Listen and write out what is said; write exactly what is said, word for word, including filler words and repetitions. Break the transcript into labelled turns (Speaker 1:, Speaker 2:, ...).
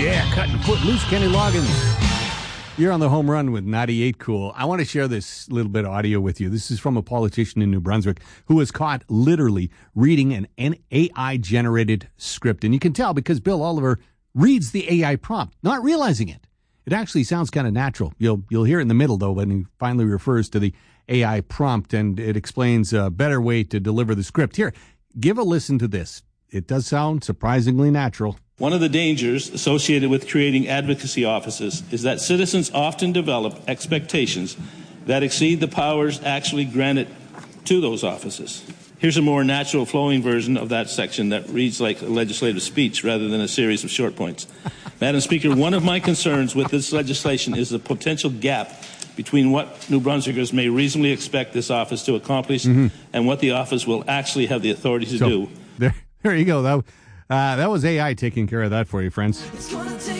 Speaker 1: Yeah, cutting foot loose, Kenny Loggins. You're on the home run with ninety-eight Cool. I want to share this little bit of audio with you. This is from a politician in New Brunswick who was caught literally reading an A I-generated script. And you can tell because Bill Oliver reads the A I prompt, not realizing it. It actually sounds kind of natural. You'll you'll hear it in the middle, though, when he finally refers to the A I prompt, and it explains a better way to deliver the script. Here, give a listen to this. It does sound surprisingly natural.
Speaker 2: One of the dangers associated with creating advocacy offices is that citizens often develop expectations that exceed the powers actually granted to those offices. Here's a more natural flowing version of that section that reads like a legislative speech rather than a series of short points. Madam Speaker, one of my concerns with this legislation is the potential gap between what New Brunswickers may reasonably expect this office to accomplish mm-hmm. and what the office will actually have the authority to
Speaker 1: so,
Speaker 2: do.
Speaker 1: There, there you go. That, uh, that was A I taking care of that for you, friends.